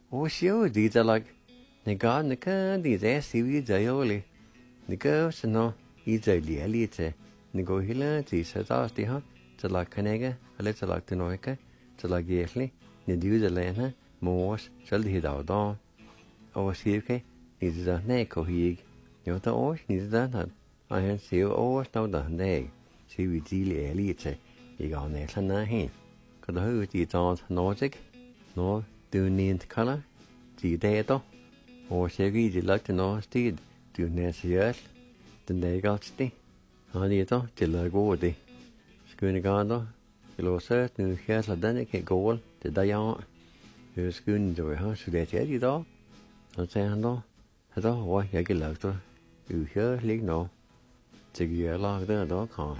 O sio di da lag. Ne ga ne ka di da si vi da yoli. Ne go se no I da li ali te. Ne go hila di sa da sti ha. Da lag kanega, ale da lag de noika. Da lag yeli. Ne di da lena. Mors, sjal di da da. O si ke. Ni da ne ko hig. Jo da os ni da na. A hen si o sta da ne. Si vi di li ali te. I ga ne na hin. Ka da hu di da nozik. No du nint kala. Di da do. O si vi di lag de no stid. Du ne si yel. Den ne ga sti. Ha di do di lag go di. Skune ga do. Lo set nu kjas la den ke gol. De da ja. Hu skune do ha su det di do. Han se han do. Ha do wa ya ke lag do. U kjas lig no. Til gi lag der do ka.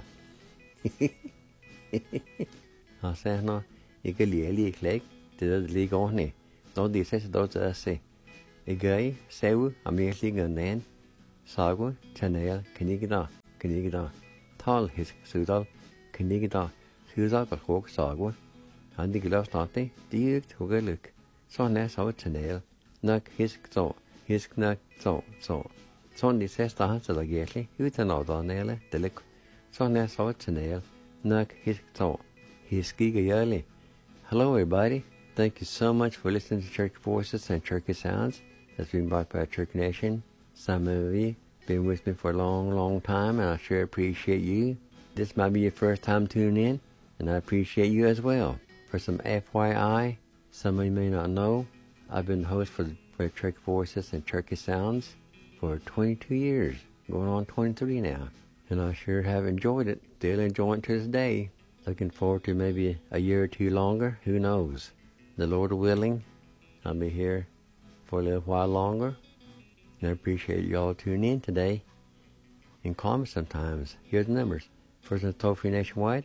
Ha se no. Ikke lige klæk. Det der ligger ordentligt. Når de sætter dog til at se. Ikke sæve og mere ligger næn. Sagu, chanel, kan ikke da. Tal hisk, sydal, kan ikke da. Sydal og hok sagu. Han de glas natte, de ikke hugger lyk. Så næ så chanel. Nok hisk så, hisk nok så. Sådan de sætter han til at gætle, uden at der næle, det lyk. Så næ så chanel. Nok hisk så, hisk ikke jæle. Hello everybody. Thank you so much for listening to Church Voices and Church Sounds that's been brought by Church Nation. Some of you been with me for a long time, and I sure appreciate you. This might be your first time tuning in, and I appreciate you as well. For some FYI, some of you may not know, I've been the host for Church Voices and Church Sounds for 22 years, going on 23 now, and I sure have enjoyed it, still enjoying it to this day. Looking forward to maybe a year or two longer, who knows. The Lord willing, I'll be here for a little while longer. And I appreciate you all tuning in today. And call me sometimes. Here's the numbers. First and toll-free nationwide,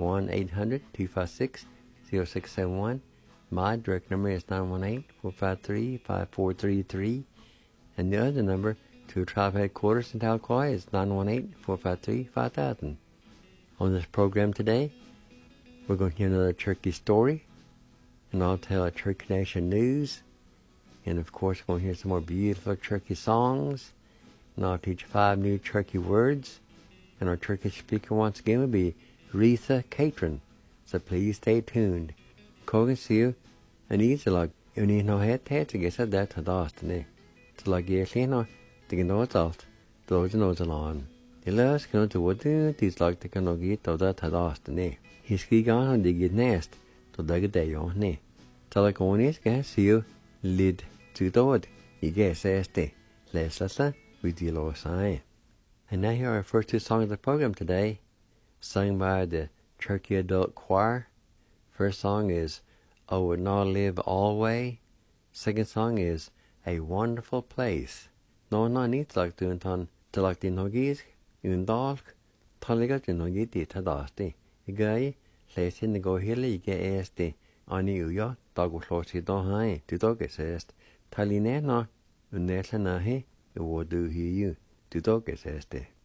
1-800-256-0671. My direct number is 918-453-5433. And the other number to tribe headquarters in Talquoy is 918-453-5000. On this program today, we're going to hear another turkey story. And I'll tell a Church Nation news. And of course, we're going to hear some more beautiful turkey songs. And I'll teach 5 new turkey words. And our turkey speaker once again will be Retha Catron. So please stay tuned. Kogan see you. And he's like, you need no head to get that to Dawson. It's like, yes, you know, they can know it's out. Those knows along. The last can do what these like they can get to that to Dawson. He's gone on the get nest. Så der day on ne. Telegonis can see you lid to the you guess este. Let's with the low sign. And now here are our first 2 songs of the program today, sung by the Turkey Adult Choir. First song is I Would Not Live Always. Second song is A Wonderful Place. No needs like doing ton to like the nogis, undalk, taliga to nogiti tadasti. Guy. Læs hende gå hele ikke æste, og ni uja, der går slås i dag hej, du dog æst. Talinæna, unæsla nahe, du du du dog æste.